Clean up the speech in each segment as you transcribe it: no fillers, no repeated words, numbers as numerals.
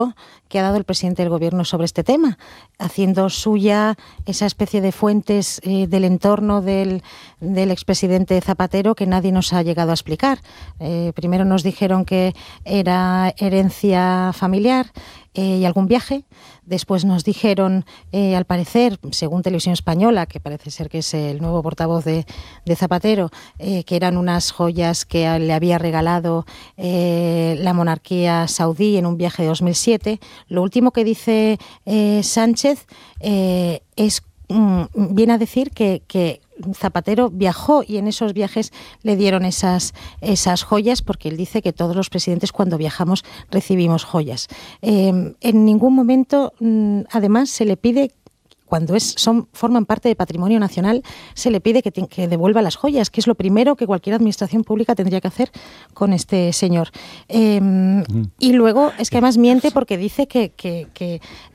que ha dado el presidente del gobierno sobre este tema, haciendo suya esa especie de fuentes del entorno del expresidente Zapatero que nadie nos ha llegado a explicar. Primero nos dijeron que era herencia familiar y algún viaje. Después nos dijeron, al parecer, según Televisión Española, que parece ser que es el nuevo portavoz de Zapatero, que eran unas joyas que le había regalado la monarquía saudí en un viaje de 2007. Lo último que dice Sánchez viene a decir que Zapatero viajó y en esos viajes le dieron esas joyas, porque él dice que todos los presidentes cuando viajamos recibimos joyas. En ningún momento, además, se le pide, cuando forman parte del patrimonio nacional, se le pide que devuelva las joyas, que es lo primero que cualquier administración pública tendría que hacer con este señor. Y luego es que además miente porque dice que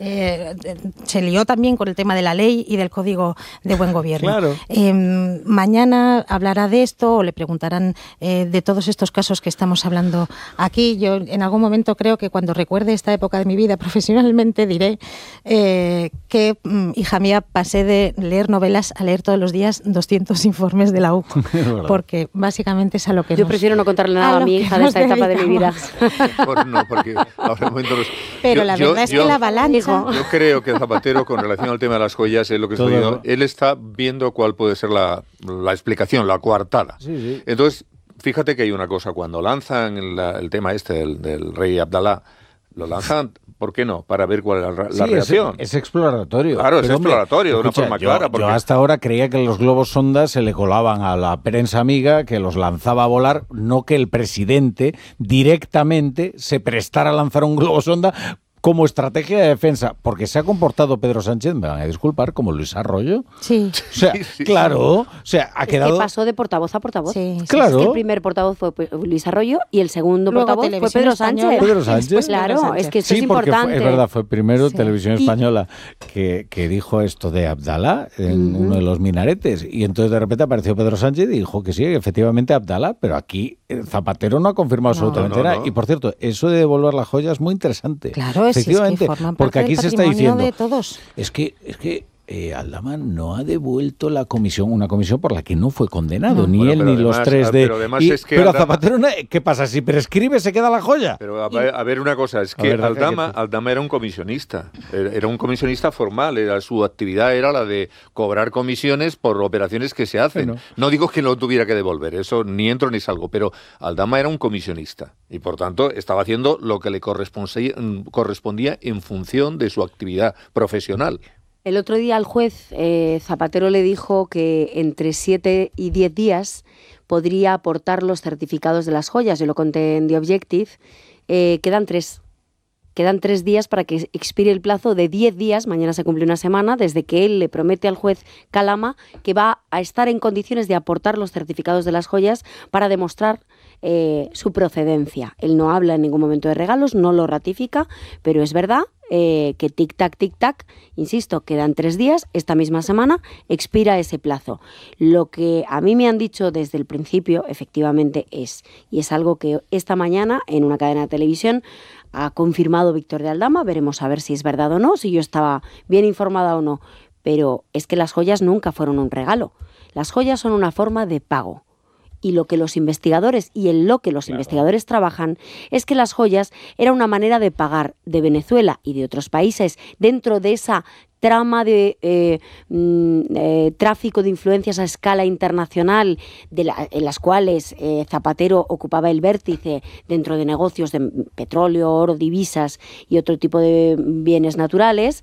se lió también con el tema de la ley y del Código de Buen Gobierno. Claro. Mañana hablará de esto o le preguntarán de todos estos casos que estamos hablando aquí. Yo en algún momento creo que cuando recuerde esta época de mi vida profesionalmente diré que hija mía, pasé de leer novelas a leer todos los días 200 informes de la UCO, porque básicamente es a lo que yo prefiero no contarle nada a mi hija de esta etapa de mi vida. No, porque ahora momento Pero la verdad es que la avalancha... Yo creo que Zapatero, con relación al tema de las joyas, es lo que estoy viendo, él está viendo cuál puede ser la explicación, la coartada. Sí. Entonces, fíjate que hay una cosa, cuando lanzan el tema del rey Abdalá, lo lanzan, ¿por qué no? Para ver cuál es la reacción. Es exploratorio. Claro, es exploratorio, de una forma clara. Yo hasta ahora creía que los globos sonda se le colaban a la prensa amiga, que los lanzaba a volar, no que el presidente directamente se prestara a lanzar un globo sonda como estrategia de defensa, porque se ha comportado Pedro Sánchez, me van a disculpar, como Luis Arroyo. Sí. O sea, claro, o sea, ha quedado... Es que pasó de portavoz a portavoz. Sí, claro. Es que el primer portavoz fue Luis Arroyo y el segundo Luego portavoz fue Televisión Pedro Española. Sánchez. Pedro Sánchez. Claro, Pedro Sánchez. es que esto Sí, es porque importante. es verdad, fue primero Sí. Televisión Española que dijo esto de Abdalá en uno de los minaretes, y entonces de repente apareció Pedro Sánchez y dijo que sí, efectivamente Abdalá, pero aquí Zapatero no ha confirmado absolutamente nada. Y por cierto, eso de devolver las joyas es muy interesante. Claro, efectivamente, es que forman porque parte aquí del se está patrimonio diciendo de todos. es que Aldama no ha devuelto la comisión, una comisión por la que no fue condenado, ni él ni los tres de... Pero Zapatero, ¿qué pasa? Si prescribe, ¿se queda la joya? Pero a ver una cosa, es que Aldama era un comisionista, era un comisionista formal, su actividad era la de cobrar comisiones por operaciones que se hacen. Bueno. No digo que lo tuviera que devolver, eso ni entro ni salgo, pero Aldama era un comisionista y por tanto estaba haciendo lo que le correspondía en función de su actividad profesional. El otro día al juez Zapatero le dijo que entre 7 y 10 días podría aportar los certificados de las joyas. Yo lo conté en The Objective. Quedan 3. Quedan 3 días para que expire el plazo de 10 días, mañana se cumple una semana, desde que él le promete al juez Calama que va a estar en condiciones de aportar los certificados de las joyas para demostrar su procedencia. Él no habla en ningún momento de regalos, no lo ratifica, pero es verdad que tic-tac, insisto, quedan 3 días, esta misma semana expira ese plazo. Lo que a mí me han dicho desde el principio, efectivamente y es algo que esta mañana en una cadena de televisión ha confirmado Víctor de Aldama, veremos a ver si es verdad o no, si yo estaba bien informada o no, pero es que las joyas nunca fueron un regalo. Las joyas son una forma de pago. Y lo que los investigadores y en lo que los investigadores trabajan es que las joyas era una manera de pagar de Venezuela y de otros países dentro de esa trama de tráfico de influencias a escala internacional en las cuales Zapatero ocupaba el vértice dentro de negocios de petróleo, oro, divisas y otro tipo de bienes naturales.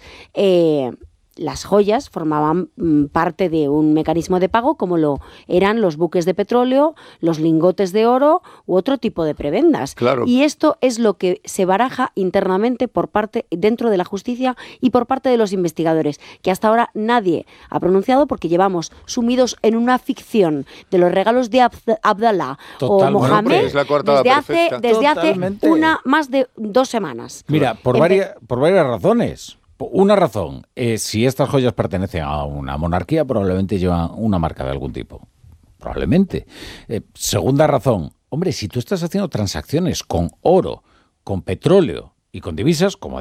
Las joyas formaban parte de un mecanismo de pago como lo eran los buques de petróleo, los lingotes de oro u otro tipo de prebendas. Claro. Y esto es lo que se baraja internamente dentro de la justicia y por parte de los investigadores, que hasta ahora nadie ha pronunciado porque llevamos sumidos en una ficción de los regalos de Abdalá o Mohamed desde hace más de 2 semanas. Mira, por varias razones. Una razón, si estas joyas pertenecen a una monarquía, probablemente llevan una marca de algún tipo. Probablemente. Segunda razón, hombre, si tú estás haciendo transacciones con oro, con petróleo y con divisas, como